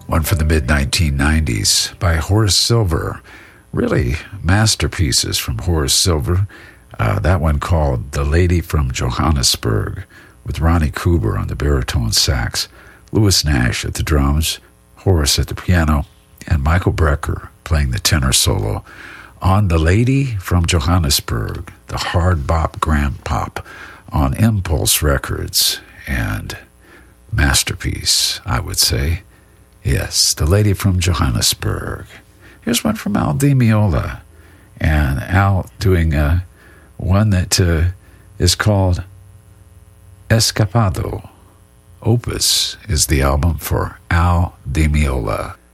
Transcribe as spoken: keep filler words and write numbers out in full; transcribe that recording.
one from the mid nineteen nineties by Horace Silver. Really masterpieces from Horace Silver. Uh, that one called The Lady from Johannesburg, with Ronnie Cooper on the baritone sax, Louis Nash at the drums, Horace at the piano, and Michael Brecker playing the tenor solo on The Lady from Johannesburg, the hard bop grand pop on Impulse Records, and masterpiece, I would say. Yes, The Lady from Johannesburg. Here's one from Al Di Meola, and Al doing uh, one that uh, is called Escapado. Opus is the album for Al Di Meola.